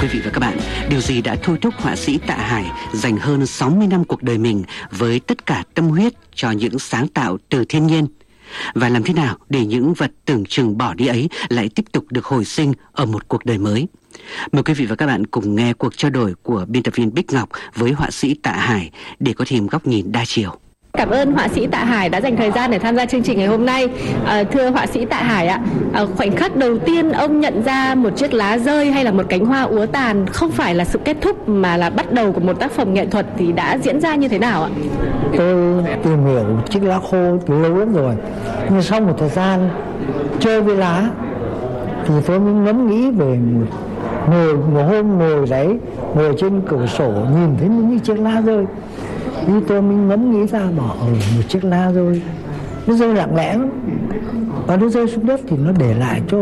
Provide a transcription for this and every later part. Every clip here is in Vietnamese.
quý vị và các bạn, điều gì đã thôi thúc họa sĩ Tạ Hải dành hơn 60 năm cuộc đời mình với tất cả tâm huyết cho những sáng tạo từ thiên nhiên? Và làm thế nào để những vật tưởng chừng bỏ đi ấy lại tiếp tục được hồi sinh ở một cuộc đời mới? Mời quý vị và các bạn cùng nghe cuộc trao đổi của biên tập viên Bích Ngọc với họa sĩ Tạ Hải để có thêm góc nhìn đa chiều. Cảm ơn họa sĩ Tạ Hải đã dành thời gian để tham gia chương trình ngày hôm nay. Thưa họa sĩ Tạ Hải ạ, khoảnh khắc đầu tiên ông nhận ra một chiếc lá rơi hay là một cánh hoa úa tàn không phải là sự kết thúc mà là bắt đầu của một tác phẩm nghệ thuật thì đã diễn ra như thế nào ạ? Tôi tìm hiểu chiếc lá khô từ lâu lắm rồi, nhưng sau một thời gian chơi với lá thì tôi mới ngẫm nghĩ về một hôm ngồi đấy, ngồi trên cửa sổ nhìn thấy những chiếc lá rơi. Thì tôi mới ngẫm nghĩ ra bảo một chiếc lá rơi, nó rơi lặng lẽ lắm, và nó rơi xuống đất thì nó để lại cho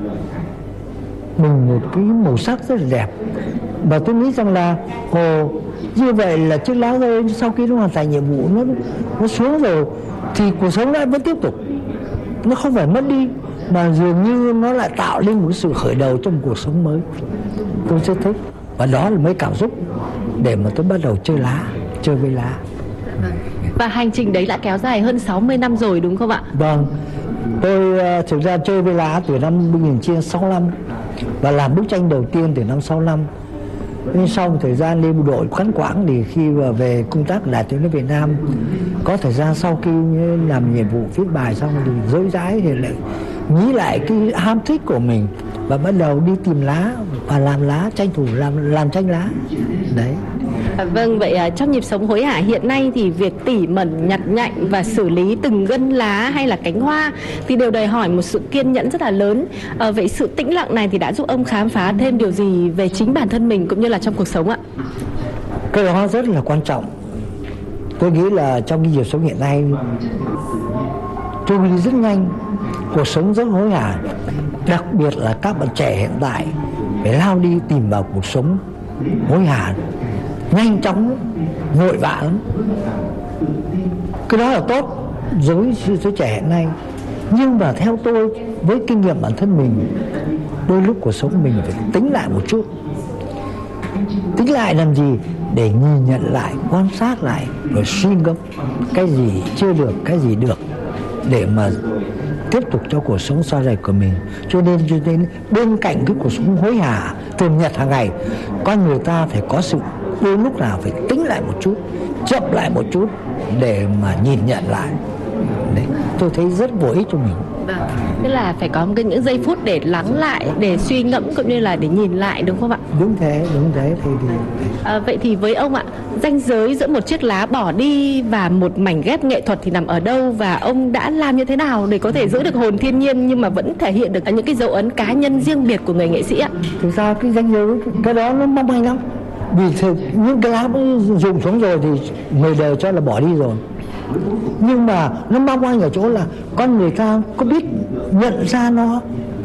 mình một cái màu sắc rất là đẹp. Và tôi nghĩ rằng là như vậy là chiếc lá rơi sau khi nó hoàn thành nhiệm vụ, nó xuống rồi thì cuộc sống lại vẫn tiếp tục, nó không phải mất đi mà dường như nó lại tạo lên một sự khởi đầu trong một cuộc sống mới. Tôi rất thích, và đó là mấy cảm xúc để mà tôi bắt đầu chơi với lá. Và hành trình đấy đã kéo dài hơn 60 năm rồi đúng không ạ? Vâng, tôi thực ra chơi với lá từ năm 1965 và làm bức tranh đầu tiên từ năm 65. Nhưng sau một thời gian đi bộ đội ngắn quãng thì khi về công tác ở Đài Tiếng nói Việt Nam, có thời gian sau khi làm nhiệm vụ viết bài xong thì dối dãi thì lại nghĩ lại cái ham thích của mình và bắt đầu đi tìm lá và làm lá, tranh thủ làm tranh lá đấy. Vâng, vậy trong nhịp sống hối hả hiện nay thì việc tỉ mẩn nhặt nhạnh và xử lý từng gân lá hay là cánh hoa thì đều đòi hỏi một sự kiên nhẫn rất là lớn. Vậy sự tĩnh lặng này thì đã giúp ông khám phá thêm điều gì về chính bản thân mình cũng như là trong cuộc sống ạ? Cái đó rất là quan trọng. Tôi nghĩ là trong cái nhịp sống hiện nay trôi đi rất nhanh, cuộc sống rất hối hả, đặc biệt là các bạn trẻ hiện tại phải lao đi tìm vào cuộc sống hối hả, nhanh chóng, vội vã lắm. Cái đó là tốt với giới trẻ hiện nay, nhưng mà theo tôi, với kinh nghiệm bản thân mình, đôi lúc cuộc sống mình phải tính lại một chút. Tính lại làm gì? Để nhìn nhận lại, quan sát lại, rồi suy ngẫm cái gì chưa được, cái gì được, để mà tiếp tục cho cuộc sống sau này của mình. Cho nên bên cạnh cái cuộc sống hối hả thường nhật hàng ngày, con người ta phải có sự đôi lúc nào phải tính lại một chút, chậm lại một chút để mà nhìn nhận lại. Đấy, tôi thấy rất bổ ích cho mình. Vâng, tức là phải có những giây phút để lắng lại, để suy ngẫm cũng như là để nhìn lại đúng không ạ? Đúng thế. Vậy thì với ông ạ, ranh giới giữa một chiếc lá bỏ đi và một mảnh ghép nghệ thuật thì nằm ở đâu, và ông đã làm như thế nào để có thể giữ được hồn thiên nhiên nhưng mà vẫn thể hiện được những cái dấu ấn cá nhân riêng biệt của người nghệ sĩ ạ? Thực ra cái ranh giới cái đó nó mong manh lắm, vì những cái lá rụng xuống rồi thì người đời cho là bỏ đi rồi. Nhưng mà nó mong manh ở chỗ là con người ta có biết nhận ra nó,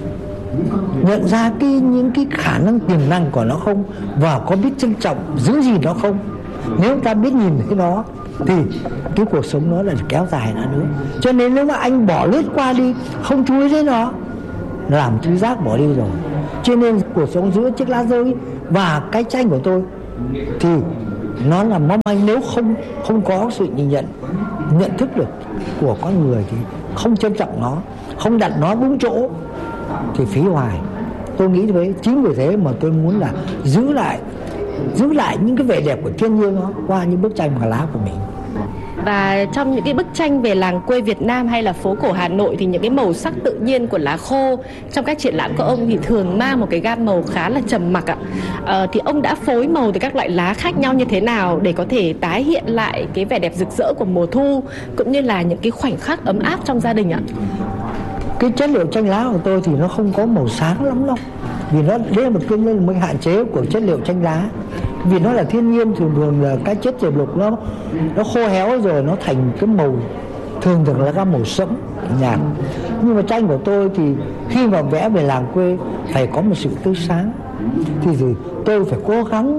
nhận ra những cái khả năng tiềm năng của nó không, và có biết trân trọng giữ gìn nó không. Nếu ta biết nhìn thấy nó thì cái cuộc sống nó lại kéo dài nữa. Cho nên nếu mà anh bỏ lướt qua đi, không chú ý đến nó, làm thứ giác bỏ đi rồi. Cho nên cuộc sống giữa chiếc lá rơi và cái tranh của tôi thì nó là mong manh. Nếu không có sự nhận thức được của con người thì không trân trọng nó, không đặt nó đúng chỗ thì phí hoài. Tôi nghĩ thế, chính vì thế mà tôi muốn là giữ lại những cái vẻ đẹp của thiên nhiên nó qua những bức tranh và lá của mình. Và trong những cái bức tranh về làng quê Việt Nam hay là phố cổ Hà Nội thì những cái màu sắc tự nhiên của lá khô trong các triển lãm của ông thì thường mang một cái gam màu khá là trầm mặc ạ. Thì ông đã phối màu từ các loại lá khác nhau như thế nào để có thể tái hiện lại cái vẻ đẹp rực rỡ của mùa thu cũng như là những cái khoảnh khắc ấm áp trong gia đình ạ? Cái chất liệu tranh lá của tôi thì nó không có màu sáng lắm đâu, vì đây là một cái mới hạn chế của chất liệu tranh lá. Vì nó là thiên nhiên, thường là cái chất diệp lục nó khô héo rồi nó thành cái màu thường là các màu sẫm nhạt. Nhưng mà tranh của tôi thì khi mà vẽ về làng quê phải có một sự tươi sáng, thì tôi phải cố gắng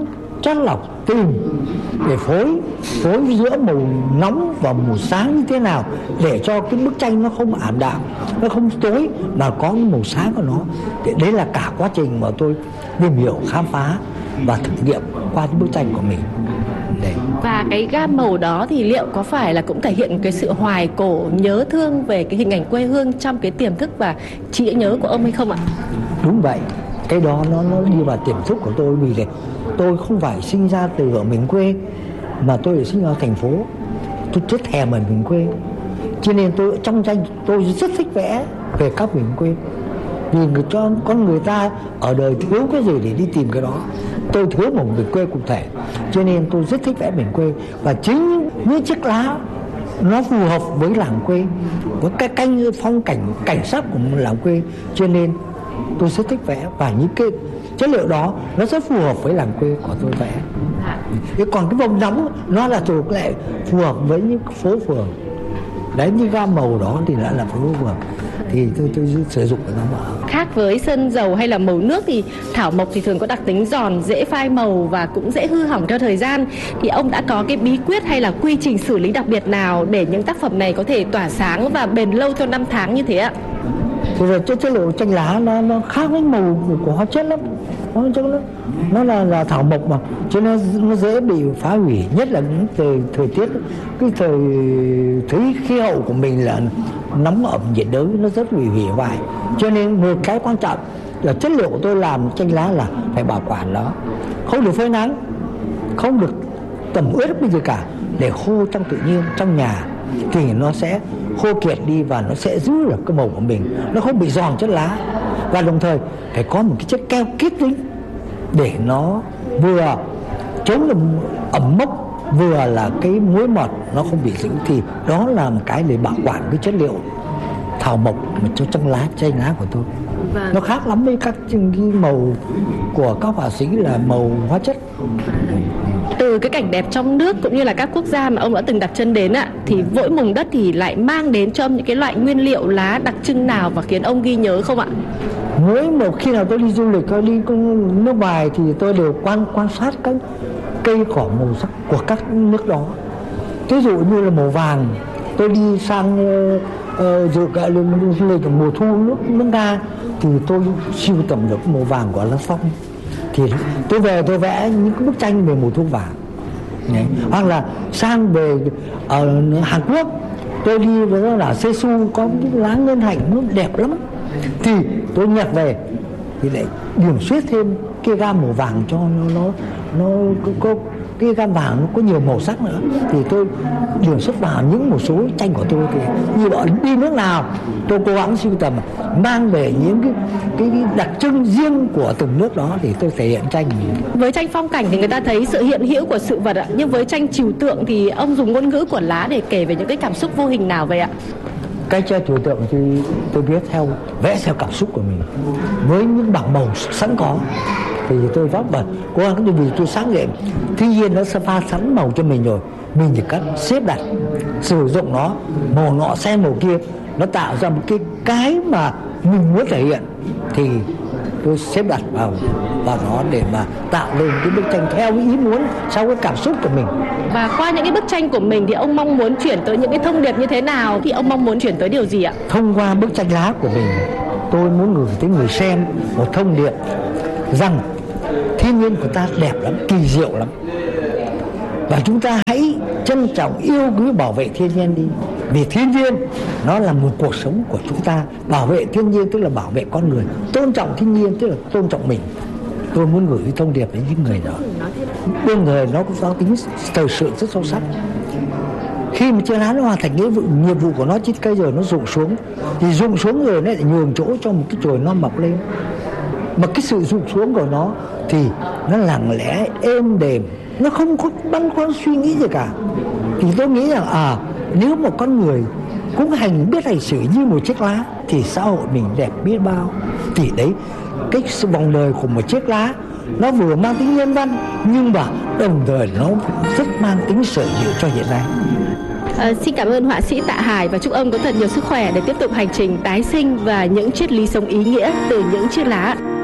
chắt lọc, tìm để phối giữa màu nóng và màu sáng như thế nào để cho cái bức tranh nó không ảm đạm, nó không tối mà có cái màu sáng của nó. Đấy là cả quá trình mà tôi tìm hiểu, khám phá và thực nghiệm qua cái bức tranh của mình. Đấy. Và cái gam màu đó thì liệu có phải là cũng thể hiện cái sự hoài cổ, nhớ thương về cái hình ảnh quê hương trong cái tiềm thức và trí nhớ của ông hay không ạ? Đúng vậy, cái đó nó đi vào tiềm thức của tôi, vì tôi không phải sinh ra từ ở miền quê mà tôi lại sinh ra thành phố. Tôi rất thèm ở miền quê, cho nên tôi trong tranh tôi rất thích vẽ về các miền quê, vì cho con người ta ở đời thiếu cái gì để đi tìm cái đó. Tôi thiếu một miền quê cụ thể, cho nên tôi rất thích vẽ miền quê, và chính những chiếc lá nó phù hợp với làng quê, với cái phong cảnh sắc của làng quê, cho nên tôi rất thích vẽ, và những cái chất liệu đó nó rất phù hợp với làng quê của tôi vẽ. Còn cái vùng nóng nó là thuộc lại phù hợp với những phố phường. Đấy, những gam màu đó thì đã là phố phường, thì tôi sử dụng cái nó mà. Khác với sơn dầu hay là màu nước thì thảo mộc thì thường có đặc tính giòn, dễ phai màu và cũng dễ hư hỏng theo thời gian. Thì ông đã có cái bí quyết hay là quy trình xử lý đặc biệt nào để những tác phẩm này có thể tỏa sáng và bền lâu theo năm tháng như thế ạ? Thì rồi chất liệu tranh lá nó khác với màu của hóa chất lắm. Nó là thảo mộc mà, cho nên nó dễ bị phá hủy, nhất là những thời tiết, cái thời khí hậu của mình là nóng ẩm nhiệt đới, nó rất bị hủy hoại. Cho nên một cái quan trọng là chất liệu của tôi làm tranh lá là phải bảo quản nó, không được phơi nắng, không được tẩm ướt cái gì cả, để khô trong tự nhiên trong nhà thì nó sẽ khô kiệt đi và nó sẽ giữ được cái màu của mình, nó không bị giòn chất lá. Và đồng thời phải có một cái chất keo kết dính để nó vừa chống được ẩm mốc, vừa là cái muối mọt nó không bị dính. Thì đó là một cái để bảo quản cái chất liệu thảo mộc mà trong tranh lá của tôi. Nó khác lắm với các cái màu của các họa sĩ là màu hóa chất. Từ cái cảnh đẹp trong nước cũng như là các quốc gia mà ông đã từng đặt chân đến ạ, thì Vỗi Mồng Đất thì lại mang đến cho ông những cái loại nguyên liệu lá đặc trưng nào và khiến ông ghi nhớ không ạ? Mỗi một khi nào tôi đi du lịch hay đi nước ngoài thì tôi đều quan sát các cây cỏ màu sắc của các nước đó. Ví dụ như là màu vàng, tôi đi sang dự cả du lịch mùa thu nước Nga thì tôi sưu tầm được màu vàng của lá phong. Thì tôi về tôi vẽ những cái bức tranh về mùa thu vàng. Đấy. Hoặc là sang về ở Hàn Quốc, tôi đi với nó là Jeju có cái lá ngân hạnh nó đẹp lắm, thì tôi nhặt về thì lại điểm xuyết thêm cái gam màu vàng cho nó có cái gam vàng nó có nhiều màu sắc nữa, thì tôi điểm xuất vào những một số tranh của tôi. Thì như bọn đi nước nào tôi cố gắng sưu tầm mang về những cái đặc trưng riêng của từng nước đó thì tôi thể hiện tranh. Với tranh phong cảnh thì người ta thấy sự hiện hữu của sự vật ạ, nhưng với tranh trừu tượng thì ông dùng ngôn ngữ của lá để kể về những cái cảm xúc vô hình nào vậy ạ? Cái tranh trừu tượng thì tôi viết vẽ theo cảm xúc của mình, với những bảng màu sẵn có thì tôi vót bật cố gắng, vì tôi sáng nghiệm thiên nhiên nó sẽ pha sẵn màu cho mình rồi, mình chỉ cần xếp đặt sử dụng nó, màu nọ xen màu kia, nó tạo ra một cái mà mình muốn thể hiện thì tôi xếp đặt vào nó để mà tạo lên cái bức tranh theo ý muốn, sau cái cảm xúc của mình. Và qua những cái bức tranh của mình thì ông mong muốn chuyển tới những cái thông điệp như thế nào, thì ông mong muốn chuyển tới điều gì ạ? Thông qua bức tranh lá của mình, tôi muốn gửi tới người xem một thông điệp rằng thiên nhiên của ta đẹp lắm, kỳ diệu lắm, và chúng ta hãy trân trọng, yêu quý, bảo vệ thiên nhiên đi. Vì thiên nhiên nó là một cuộc sống của chúng ta. Bảo vệ thiên nhiên tức là bảo vệ con người, tôn trọng thiên nhiên tức là tôn trọng mình. Tôi muốn gửi thông điệp đến những người đó. Đồng thời nó cũng có tính thời sự rất sâu sắc. Khi mà chiếc lá nó hoàn thành nhiệm vụ của nó trên cây rồi, nó rụng xuống, thì rụng xuống rồi nó lại nhường chỗ cho một cái chồi non mọc lên. Mà cái sự rụng xuống của nó thì nó lặng lẽ, êm đềm, nó không có băn khoăn suy nghĩ gì cả. Thì tôi nghĩ rằng nếu một con người cũng biết hành xử như một chiếc lá thì xã hội mình đẹp biết bao. Thì đấy, cái vòng đời của một chiếc lá nó vừa mang tính nhân văn, nhưng mà đồng thời nó rất mang tính sở hữu cho hiện nay. Xin cảm ơn họa sĩ Tạ Hải và chúc ông có thật nhiều sức khỏe để tiếp tục hành trình tái sinh và những triết lý sống ý nghĩa từ những chiếc lá.